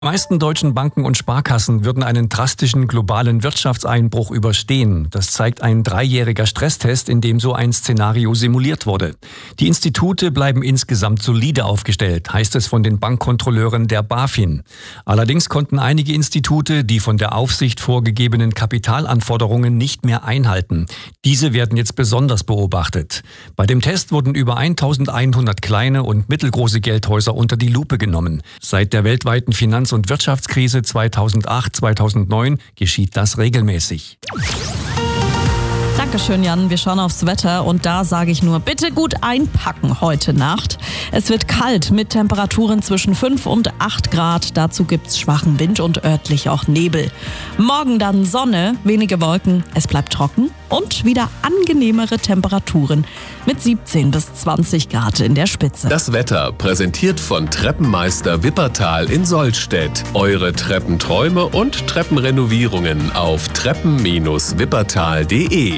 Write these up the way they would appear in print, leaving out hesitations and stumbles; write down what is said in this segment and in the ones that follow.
Die meisten deutschen Banken und Sparkassen würden einen drastischen globalen Wirtschaftseinbruch überstehen. Das zeigt ein 3-jähriger Stresstest, in dem so ein Szenario simuliert wurde. Die Institute bleiben insgesamt solide aufgestellt, heißt es von den Bankkontrolleuren der BaFin. Allerdings konnten einige Institute die von der Aufsicht vorgegebenen Kapitalanforderungen nicht mehr einhalten. Diese werden jetzt besonders beobachtet. Bei dem Test wurden über 1100 kleine und mittelgroße Geldhäuser unter die Lupe genommen. Seit der weltweiten Finanz- und Wirtschaftskrise 2008-2009 geschieht das regelmäßig. Dankeschön, Jan. Wir schauen aufs Wetter und da sage ich nur, bitte gut einpacken heute Nacht. Es wird kalt mit Temperaturen zwischen 5 und 8 Grad. Dazu gibt's schwachen Wind und örtlich auch Nebel. Morgen dann Sonne, wenige Wolken, es bleibt trocken und wieder angenehmere Temperaturen mit 17 bis 20 Grad in der Spitze. Das Wetter präsentiert von Treppenmeister Wippertal in Sollstedt. Eure Treppenträume und Treppenrenovierungen auf treppen-wippertal.de.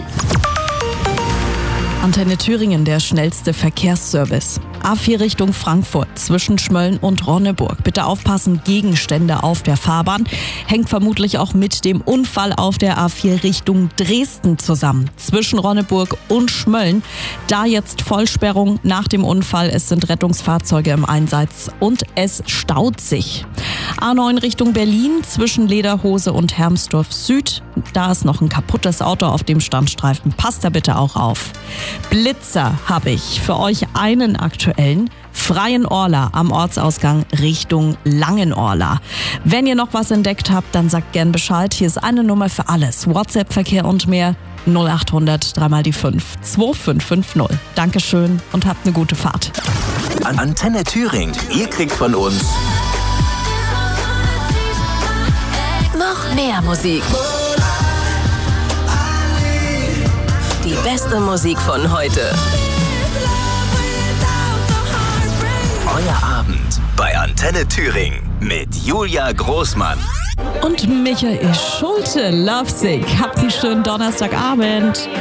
Antenne Thüringen, der schnellste Verkehrsservice. A4 Richtung Frankfurt zwischen Schmölln und Ronneburg. Bitte aufpassen, Gegenstände auf der Fahrbahn. Hängt vermutlich auch mit dem Unfall auf der A4 Richtung Dresden zusammen. Zwischen Ronneburg und Schmölln. Da jetzt Vollsperrung nach dem Unfall. Es sind Rettungsfahrzeuge im Einsatz und es staut sich. A9 Richtung Berlin zwischen Lederhose und Hermsdorf Süd. Da ist noch ein kaputtes Auto auf dem Standstreifen. Passt da bitte auch auf. Blitzer habe ich für euch einen aktuellen. Freienorla am Ortsausgang Richtung Langenorla. Wenn ihr noch was entdeckt habt, dann sagt gern Bescheid. Hier ist eine Nummer für alles. WhatsApp-Verkehr und mehr 0800 3 mal die 5 2550. Dankeschön und habt eine gute Fahrt. Antenne Thüringen. Ihr kriegt von uns noch mehr Musik. Die beste Musik von heute. Euer Abend bei Antenne Thüringen mit Julia Großmann Und Michael Schulte, Lovesick. Habt einen schönen Donnerstagabend.